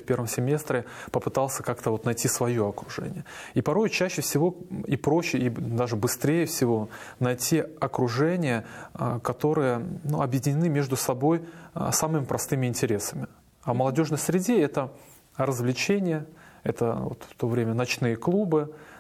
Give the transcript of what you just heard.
первом семестре попытался как-то вот найти свое окружение. И порой чаще всего и проще, и даже быстрее всего найти окружение, которые объединены между собой самыми простыми интересами. А в молодежной среде это развлечения, это вот в то время ночные клубы,